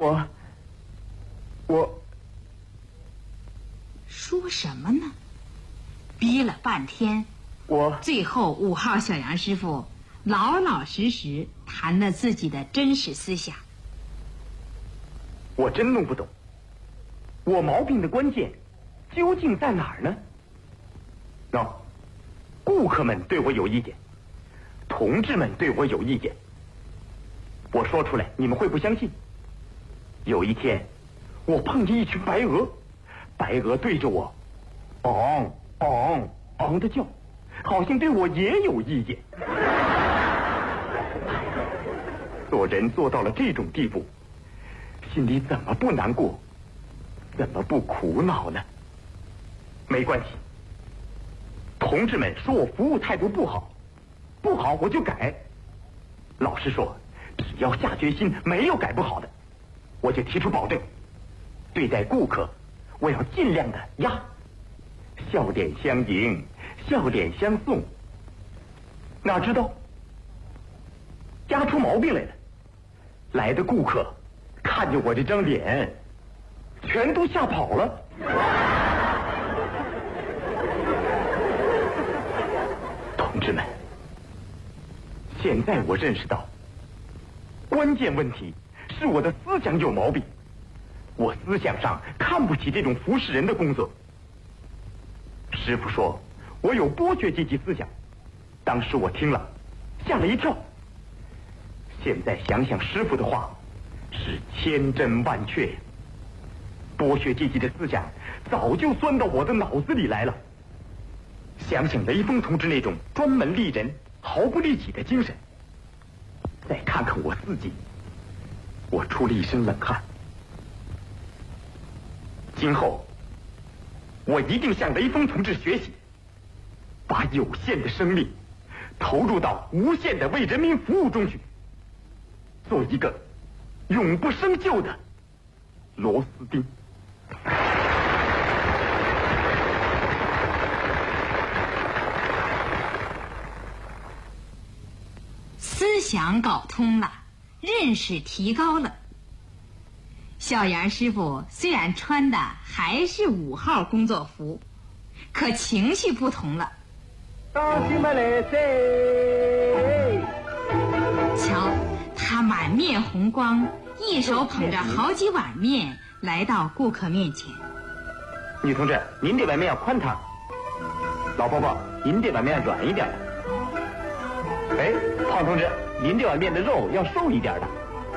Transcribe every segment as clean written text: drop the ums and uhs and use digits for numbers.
我说什么呢？逼了半天，最后5号小杨师傅老老实实谈了自己的真实思想。 我真弄不懂，我毛病的关键究竟在哪儿呢？顾客们对我有意见，同志们对我有意见。我说出来你们会不相信。有一天我碰见一群白鹅，白鹅对着我昂昂昂的叫，好像对我也有意见。做人做到了这种地步，心里怎么不难过，怎么不苦恼呢？没关系，同志们说我服务态度不好，不好我就改。老实说，只要下决心，没有改不好的。我就提出保证，对待顾客，我要尽量的笑脸相迎，笑脸相送。哪知道压出毛病来了，来的顾客看见我这张脸，全都吓跑了。同志们，现在我认识到，关键问题是我的思想有毛病，我思想上看不起这种服侍人的工作。师傅说我有剥削阶级思想，当时我听了吓了一跳。现在想想师傅的话是千真万确，剥削阶级的思想早就钻到我的脑子里来了。想想雷锋同志那种专门利人毫不利己的精神，再看看我自己，我出了一身冷汗。今后我一定向雷锋同志学习，把有限的生命投入到无限的为人民服务中去，做一个永不生锈的螺丝钉。 思想搞通了，认识提高了。小杨师傅虽然穿的还是5号工作服，可情绪不同了。瞧，他满面红光，一手捧着好几碗面来到顾客面前。 女同志，您这碗面要宽汤。老伯伯，您这碗面软一点的。哎，胖同志，您这碗面的肉要瘦一点的。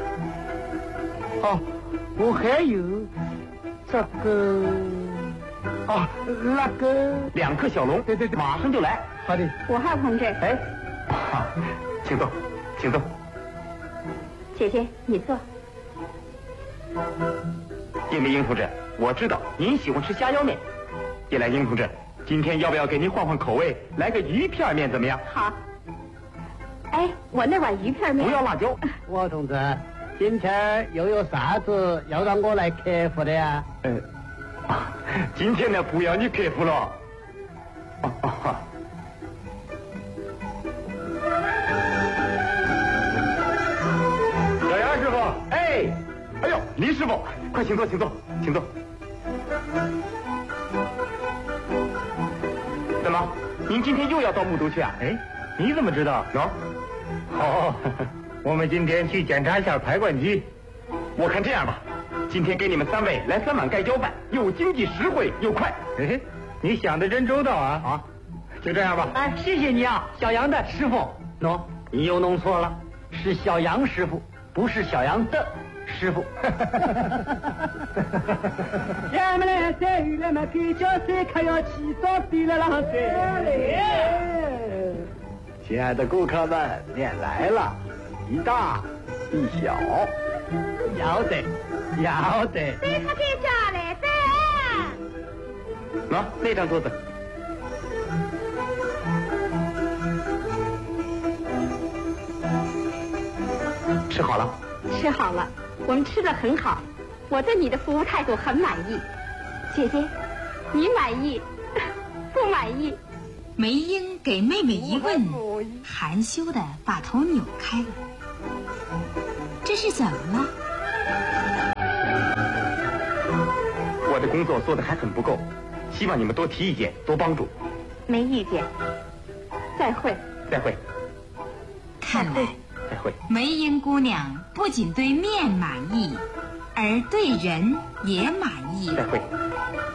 我还有这个那个 2克小龙。对，马上就来。 好的。 5号同志。 哎，请坐，请坐。 姐姐，你坐。 叶明英同志，我知道您喜欢吃虾腰面。叶兰英同志，今天要不要给您换换口味，来个鱼片面怎么样？ 好。哎，我那碗鱼片面不要辣椒。 王同志，今天又有啥子要让我来克服的呀？ 今天呢不要你克服了。小杨师傅，哎呦，林师傅，快请坐，请坐，请坐。怎么，您今天又要到木渎去啊？ 哎，你怎么知道？我们今天去检查一下排灌机。 我看这样吧，今天给你们3位来3碗盖浇饭，又经济实惠又快。 你想的真周到啊！就这样吧。 哎，谢谢你啊，小杨的师傅。 你又弄错了， 是小杨师傅，不是小杨的师傅。下面来再有那么给叫谁可要起早点了浪噻。 亲爱的顾客们，面来了，一大一小。要得。 谁他给家来的？ 那张桌子。吃好了？ 吃好了，我们吃得很好，我对你的服务态度很满意。姐姐，你满意不满意？ 梅英给妹妹一问，含羞的把头扭开了。这是怎么了？ 的工作做得还很不够，希望你们多提意见，多帮助。 没意见。再会。 再会。 看来再会。 梅英姑娘不仅对面满意，而对人也满意。 再会。